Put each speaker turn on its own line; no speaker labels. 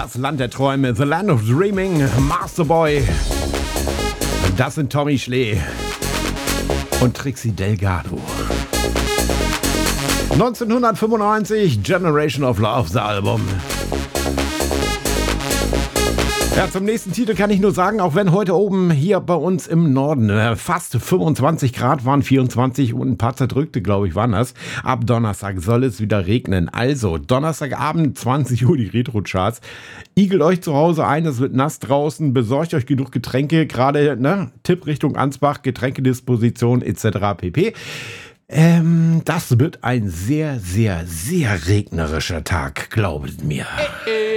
Das Land der Träume, The Land of Dreaming, Masterboy. Das sind Tommy Schlee und Trixie Delgado. 1995, Generation of Love, das Album. Ja, zum nächsten Titel kann ich nur sagen, auch wenn heute oben hier bei uns im Norden fast 25 Grad waren, 24 und ein paar zerdrückte, glaube ich, waren das. Ab Donnerstag soll es wieder regnen. Also, Donnerstagabend, 20 Uhr, die Retro-Charts. Igelt euch zu Hause ein, es wird nass draußen, besorgt euch genug Getränke, gerade, Tipp Richtung Ansbach, Getränkedisposition etc. pp. Das wird ein sehr, sehr, sehr regnerischer Tag, glaubet mir.